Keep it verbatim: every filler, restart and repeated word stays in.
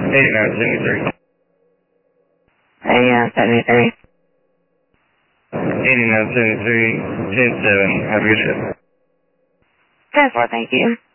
eighty-nine seventy-three. Hey, uh, seventy-three. eighty-nine seventy-three, ten seven. Have a good day. ten four, thank you.